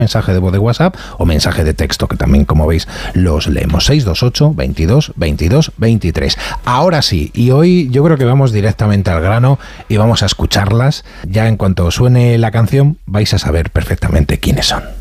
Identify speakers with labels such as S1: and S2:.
S1: mensaje de voz de WhatsApp o mensaje de texto, que también, como veis, los leemos. 628 22 22 23. Ahora sí, y hoy yo creo que vamos directamente al grano y vamos a escucharlas. Ya en cuanto suene la canción vais a saber perfectamente quiénes son.